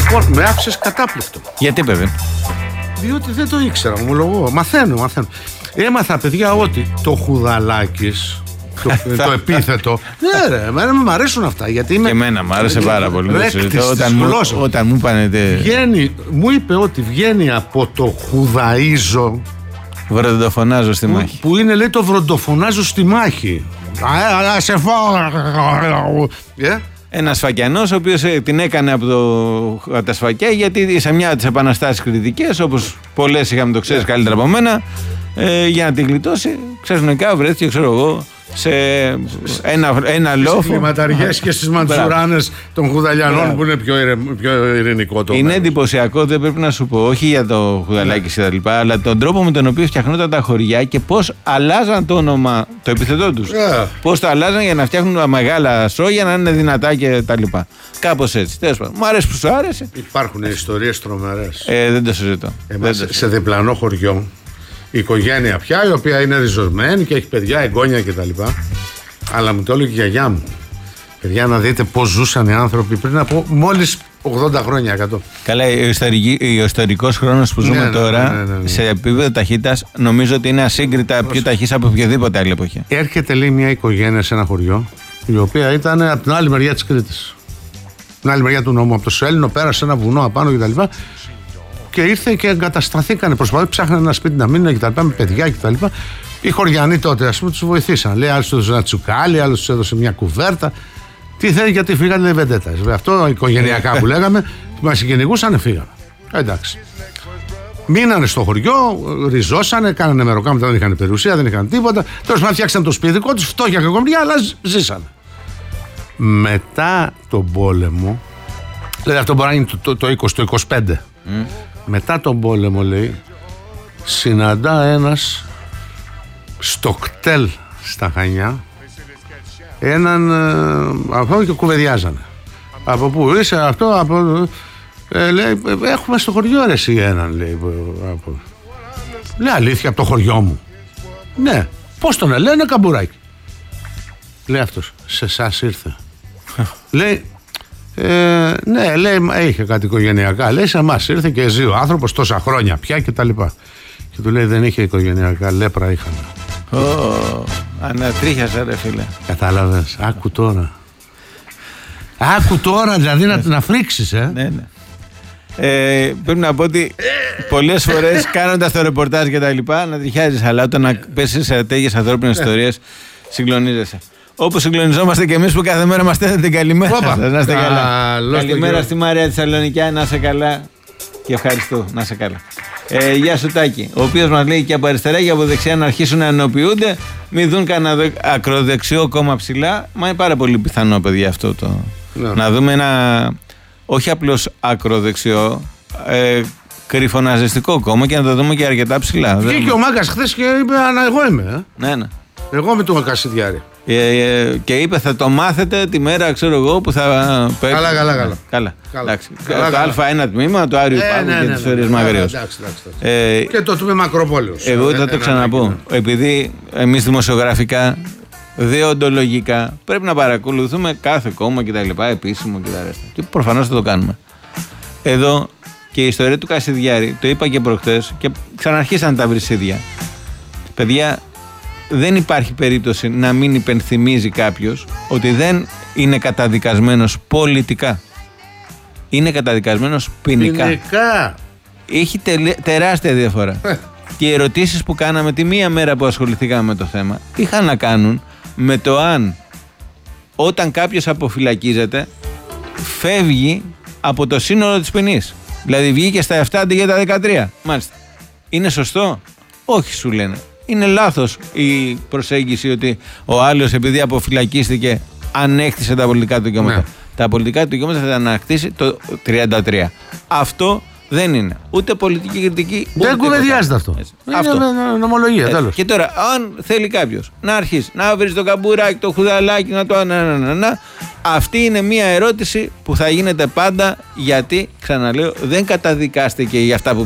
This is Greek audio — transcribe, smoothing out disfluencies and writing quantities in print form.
Λοιπόν, με άφησες κατάπληκτο. Γιατί, παιδί? Διότι δεν το ήξερα, ομολογώ. Μαθαίνω. Έμαθα, παιδιά, ότι το Χουδαλάκης, το επίθετο. Ναι, ρε, εμένα μου αρέσουν αυτά. Γιατί είμαι. Και εμένα μου άρεσε πάρα πολύ. Όταν μου είπανε. Μου είπε ότι βγαίνει από το χουδαΐζω. Βροντοφωνάζω στη μάχη. Που είναι, λέει, το βροντοφωνάζω στη μάχη. Σε φω. Ένας φακιανός ο οποίος την έκανε από τα σφακιά, γιατί σε μια από τις επαναστάσεις κριτικές, όπως πολλές είχαμε, το ξέρεις καλύτερα από μένα, για να την γλιτώσει, ξαφνικά βρέθηκε, ξέρω εγώ, σε ένα λόφο. Στις κλιματαριές και στις μαντσουράνες των Χουδαλιανών που είναι πιο ειρηνικό το. Είναι εντυπωσιακό, δεν πρέπει να σου πω, όχι για το Χουδαλάκι και τα λοιπά, αλλά τον τρόπο με τον οποίο φτιαχνόταν τα χωριά και πώς αλλάζαν το όνομα, το επιθετό τους. Πώς το αλλάζαν για να φτιάχνουν μεγάλα σόγια, να είναι δυνατά και τα λοιπά. Κάπως έτσι. Τέλος πάντων. Μου αρέσει που σου άρεσε. Υπάρχουν ιστορίες τρομερές. Δεν το συζητώ. Σε διπλανό χωριό. Η οικογένεια πια, η οποία είναι ριζωσμένη και έχει παιδιά, εγγόνια κτλ. Αλλά μου το έλεγε η γιαγιά μου. Παιδιά, να δείτε πώς ζούσαν οι άνθρωποι πριν από μόλις 80 χρόνια, 100. Καλά, ο ιστορικός χρόνος που ζούμε τώρα, σε επίπεδο ταχύτητας, νομίζω ότι είναι ασύγκριτα πιο ταχύς από οποιαδήποτε άλλη εποχή. Έρχεται, λέει, μια οικογένεια σε ένα χωριό, η οποία ήταν από την άλλη μεριά της Κρήτης. Την άλλη μεριά του νόμου, από το Σέλινο, πέρασε ένα βουνό απάνω κτλ. Και ήρθε και εγκατασταθήκανε. Ψάχνανε ένα σπίτι να μείνουν και τα λοιπά, με παιδιά και τα λοιπά. Οι χωριανοί τότε, ας πούμε, τους βοηθήσαν. Λέει, άλλος τους έδωσε ένα τσουκάλι, άλλος τους έδωσε μια κουβέρτα. Τι θέλει, γιατί φύγανε οι βεντέτας. Αυτό οικογενειακά που λέγαμε, μας κυνηγούσαν, φύγανε. Εντάξει. Μείνανε στο χωριό, ριζώσανε, κάνανε μεροκάματα, δεν είχαν περιουσία, δεν είχαν τίποτα. Τέλος πάντων, φτιάξαν το σπίτι δικό τους, φτώχεια και κομμάτια, αλλά ζήσανε. Μετά τον πόλεμο, δηλαδή αυτό μπορεί να είναι το 20, το 25. Μετά τον πόλεμο, λέει, συναντά ένας στο κτέλ στα Χανιά έναν αυτό και κουβεντιάζανε. Από πού είσαι αυτό, λέει, έχουμε στο χωριό ρε εσύ έναν, λέει. Λέει, αλήθεια, από το χωριό μου. Ναι, πώς τον λένε, Καμπουράκι. Λέει αυτός, σε εσάς ήρθε. Λέει, ναι, λέει, είχε κάτι οικογενειακά. Λέει, σε εμάς ήρθε και ζει ο άνθρωπος τόσα χρόνια πια και τα λοιπά. Και του λέει, δεν είχε οικογενειακά, λέπρα είχαν. Ανατρίχιασα, ρε φίλε. Κατάλαβες, άκου τώρα. Άκου τώρα, δηλαδή να φρίξεις, Ναι. Πρέπει να πω ότι πολλές φορές κάνοντας το ρεπορτάζ και τα λοιπά, ανατριχιάζεις, αλλά όταν πέσεις σε τέτοιες ανθρώπινες ιστορίες, συγκλονίζεσαι. Όπως συγκλονιζόμαστε και εμείς που κάθε μέρα μας στέλνετε την καλημέρα σας. Να είστε καλά. Καλημέρα στη Μαρία τη Θεσσαλονικιά, να είστε καλά. Και ευχαριστώ, να είστε καλά. Γεια σου Τάκη, ο οποίος μας λέει και από αριστερά και από δεξιά να αρχίσουν να ενοποιούνται, μην δουν κανένα ακροδεξιό κόμμα ψηλά. Μα είναι πάρα πολύ πιθανό, παιδιά, αυτό το. Να δούμε ένα, όχι απλώς ακροδεξιό, κρυφοναζιστικό κόμμα και να το δούμε και αρκετά ψηλά. Βγήκε ο Μάγκας χθες και είπε, εγώ είμαι. Ναι. Εγώ με τον Κασιδιάρη. Και είπε, θα το μάθετε τη μέρα, ξέρω εγώ, που θα παίξει. Καλά. Το Α1 τμήμα, το Άριο Πάγου και τις Ωρίες Μαγραίος. Και το τμήμα Ακροπόλεως. Εγώ θα το ξαναπώ. Επειδή εμείς δημοσιογραφικά, δεοντολογικά, πρέπει να παρακολουθούμε κάθε κόμμα και τα λοιπά, επίσημο και τα ρέστα. Και προφανώς θα το κάνουμε. Εδώ και η ιστορία του Κασιδιάρη, το είπα και προχτές, και ξαναρχίσαν τα βρυσίδια. Παιδιά, δεν υπάρχει περίπτωση να μην υπενθυμίζει κάποιος ότι δεν είναι καταδικασμένος πολιτικά. Είναι καταδικασμένος ποινικά. Έχει τεράστια διαφορά. Και οι ερωτήσεις που κάναμε τη μία μέρα που ασχοληθήκαμε με το θέμα είχαν να κάνουν με το αν όταν κάποιος αποφυλακίζεται φεύγει από το σύνολο της ποινής. Δηλαδή βγήκε στα 7 αντί για τα 13. Μάλιστα. Είναι σωστό? Όχι, σου λένε. Είναι λάθος η προσέγγιση ότι ο άλλος επειδή αποφυλακίστηκε ανέκτησε τα πολιτικά του δικαιώματα. Ναι. Τα πολιτικά του δικαιώματα θα τα ανακτήσει το 33. Αυτό δεν είναι ούτε πολιτική κριτική. Δεν κουβεντιάζεται αυτό. Αυτό. Είναι νομολογία, τέλος. Και τώρα, αν θέλει κάποιος να αρχίσει να βρει το καμπουράκι, το χουδαλάκι, να το αυτή είναι μια ερώτηση που θα γίνεται πάντα, γιατί, ξαναλέω, δεν καταδικάστηκε για αυτά που